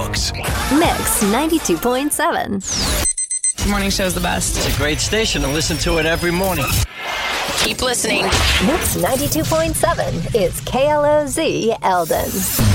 books. Mix 92.7. The morning show's the best. It's a great station to listen to it every morning. Keep listening. Mix 92.7 is KLOZ Eldon.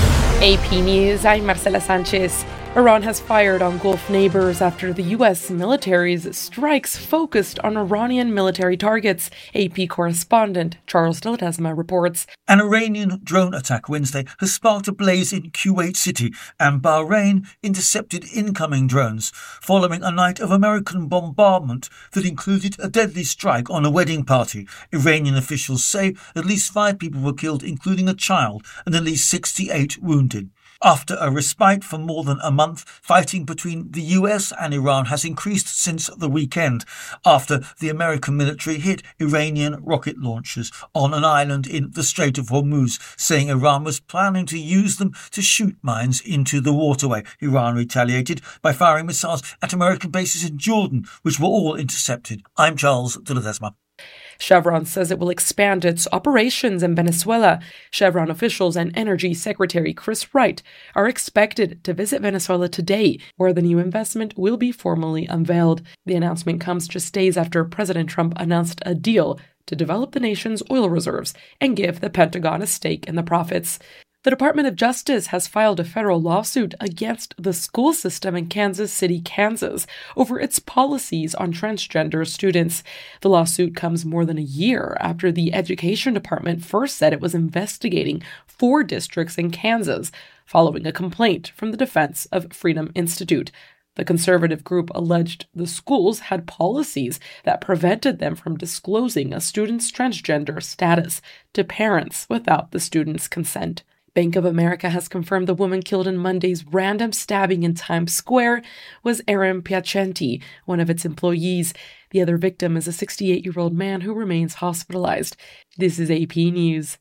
AP News, I'm Marcela Sanchez. Iran has fired on Gulf neighbors after the U.S. military's strikes focused on Iranian military targets. AP correspondent Charles de Ledesma reports. An Iranian drone attack Wednesday has sparked a blaze in Kuwait City, and Bahrain intercepted incoming drones following a night of American bombardment that included a deadly strike on a wedding party. Iranian officials say at least 5 people were killed, including a child, and at least 68 wounded. After a respite for more than a month, fighting between the US and Iran has increased since the weekend after the American military hit Iranian rocket launchers on an island in the Strait of Hormuz, saying Iran was planning to use them to shoot mines into the waterway. Iran retaliated by firing missiles at American bases in Jordan, which were all intercepted. I'm Charles de Ledesma. Chevron says it will expand its operations in Venezuela. Chevron officials and Energy Secretary Chris Wright are expected to visit Venezuela today, where the new investment will be formally unveiled. The announcement comes just days after President Trump announced a deal to develop the nation's oil reserves and give the Pentagon a stake in the profits. The Department of Justice has filed a federal lawsuit against the school system in Kansas City, Kansas, over its policies on transgender students. The lawsuit comes more than a year after the Education Department first said it was investigating 4 districts in Kansas, following a complaint from the Defense of Freedom Institute. The conservative group alleged the schools had policies that prevented them from disclosing a student's transgender status to parents without the student's consent. Bank of America has confirmed the woman killed in Monday's random stabbing in Times Square was Aaron Piacenti, one of its employees. The other victim is a 68-year-old man who remains hospitalized. This is AP News.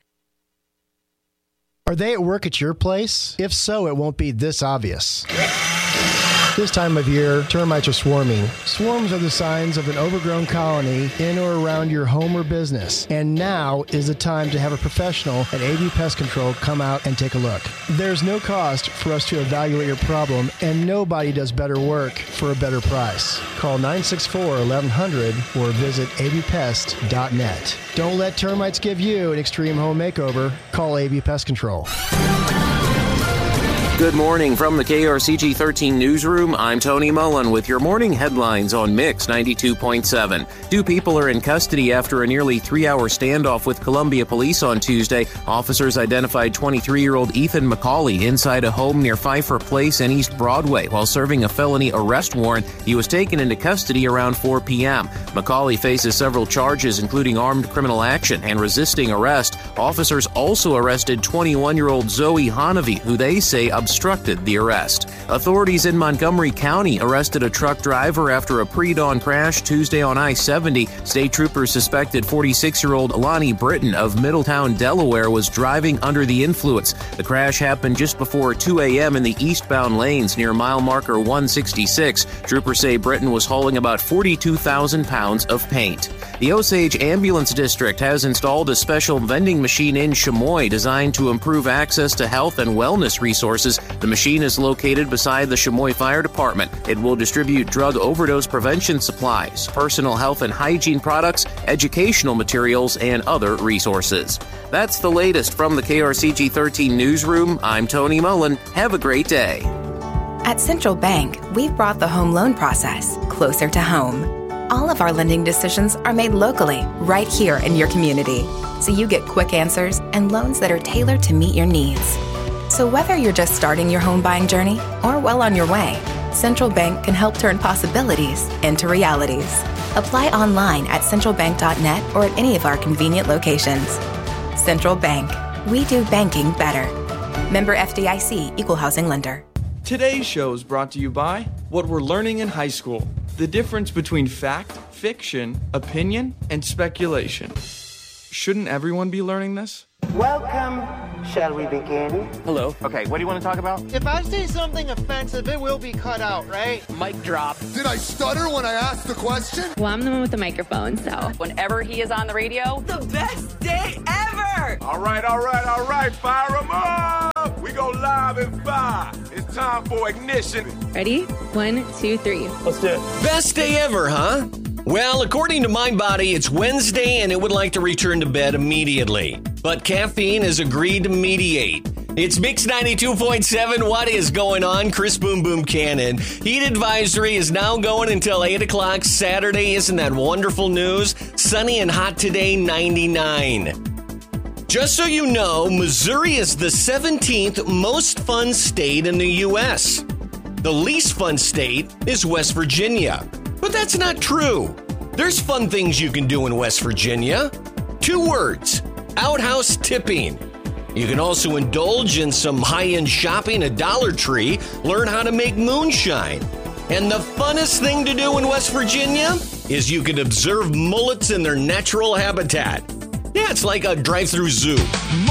Are they at work at your place? If so, it won't be this obvious. This time of year, termites are swarming. Swarms are the signs of an overgrown colony in or around your home or business. And now is the time to have a professional at AV Pest Control come out and take a look. There's no cost for us to evaluate your problem, and nobody does better work for a better price. Call 964-1100 or visit avpest.net. Don't let termites give you an extreme home makeover. Call AV Pest Control. Good morning from the KRCG 13 newsroom. I'm Tony Mullen with your morning headlines on Mix 92.7. 2 people are in custody after a nearly 3-hour standoff with Columbia Police on Tuesday. Officers identified 23-year-old Ethan McCauley inside a home near Pfeiffer Place and East Broadway while serving a felony arrest warrant. He was taken into custody around 4 p.m. McCauley faces several charges, including armed criminal action and resisting arrest. Officers also arrested 21-year-old Zoe Hanavy, who they say obstructed the arrest. Authorities in Montgomery County arrested a truck driver after a pre-dawn crash Tuesday on I-70. State troopers suspected 46-year-old Lonnie Britton of Middletown, Delaware, was driving under the influence. The crash happened just before 2 a.m. in the eastbound lanes near mile marker 166. Troopers say Britton was hauling about 42,000 pounds of paint. The Osage Ambulance District has installed a special vending machine in Chamois designed to improve access to health and wellness resources. The machine is located beside the Chamois Fire Department. It will distribute drug overdose prevention supplies, personal health and hygiene products, educational materials, and other resources. That's the latest from the KRCG 13 newsroom. I'm Tony Mullen. Have a great day. At Central Bank, we've brought the home loan process closer to home. All of our lending decisions are made locally, right here in your community, so you get quick answers and loans that are tailored to meet your needs. So whether you're just starting your home buying journey or well on your way, Central Bank can help turn possibilities into realities. Apply online at centralbank.net or at any of our convenient locations. Central Bank. We do banking better. Member FDIC, Equal Housing Lender. Today's show is brought to you by what we're learning in high school. The difference between fact, fiction, opinion, and speculation. Shouldn't everyone be learning this? Welcome. Shall we begin? Hello. Okay, what do you want to talk about? If I say something offensive, it will be cut out, right? Mic drop. Did I stutter when I asked the question? Well, I'm the one with the microphone, so. Whenever he is on the radio, the best day ever! All right, fire him up! We go live in 5. It's time for ignition. Ready? 1, 2, 3. Let's do it. Best day ever, huh? Well, according to MindBody, it's Wednesday and it would like to return to bed immediately. But caffeine has agreed to mediate. It's Mix 92.7. What is going on? Chris Boom Boom Cannon. Heat advisory is now going until 8 o'clock Saturday. Isn't that wonderful news? Sunny and hot today, 99. Just so you know, Missouri is the 17th most fun state in the U.S. The least fun state is West Virginia. But that's not true. There's fun things you can do in West Virginia. 2 words, outhouse tipping. You can also indulge in some high-end shopping at Dollar Tree, learn how to make moonshine. And the funnest thing to do in West Virginia is you can observe mullets in their natural habitat. Yeah, it's like a drive-through zoo.